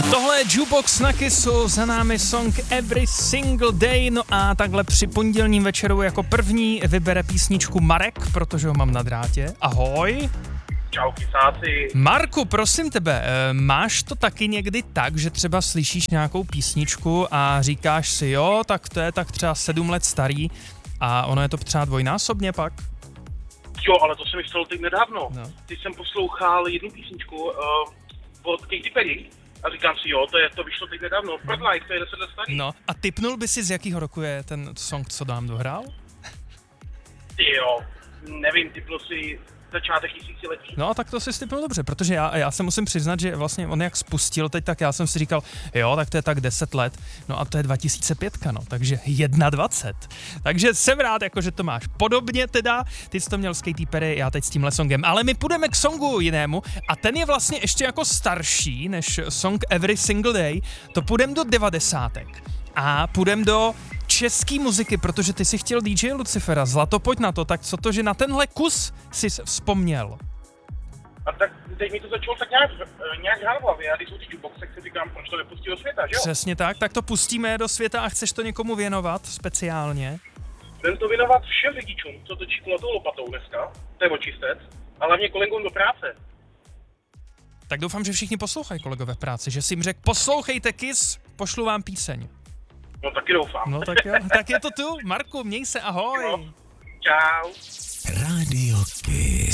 Tohle je Jukebox na Kissu, za námi song Every Single Day, no a takhle při pondělním večeru jako první vybere písničku Marek, protože ho mám na drátě. Ahoj. Čau, kysáci. Marku, prosím tebe, máš to taky někdy tak, že třeba slyšíš nějakou písničku a říkáš si, jo, tak to je tak třeba 7 let starý a ono je to třeba dvojnásobně pak? Jo, ale to se mi stalo teď nedávno. No. Teď jsem poslouchal jednu písničku od Katy Perry a říkám si, jo, to vyšlo teď nedávno. Bird Life, to je 10 let starý. No a tipnul by si, z jakého roku je ten song, co dám dohrál? Ty jo, nevím, typlo si začátek tisíciletí. No a tak to si stipnul dobře, protože já se musím přiznat, že vlastně on jak spustil teď, tak já jsem si říkal, jo, tak to je tak 10 let, no a to je 2005, no, takže 21. Takže jsem rád, jako, že to máš podobně teda, ty jsi to měl s Katy Perry, já teď s tímhle songem, ale my půjdeme k songu jinému a ten je vlastně ještě jako starší než song Every Single Day, to půjdeme do 90. a půjdeme do český muziky, protože ty si chtěl DJ Lucifera, Zlato, pojď na to, tak co to, že na tenhle kus jsi vzpomněl? A tak teď mi to začalo tak nějak hrát v hlavě, a když jsou ty jukeboxy, tak si říkám, proč to nepustí do světa, že jo? Přesně tak to pustíme do světa a chceš to někomu věnovat speciálně? Chcem to věnovat všem řidičům, co točí kulatou lopatou dneska, to je očistec, a hlavně kolegům do práce. Tak doufám, že všichni poslouchají, kolegové v práci, že si jim řekl, poslouchejte Kiss, pošlu vám píseň. No taky doufám. No tak jo, tak je to tu. Marku, měj se, ahoj. No. Čau. Radio Kiss.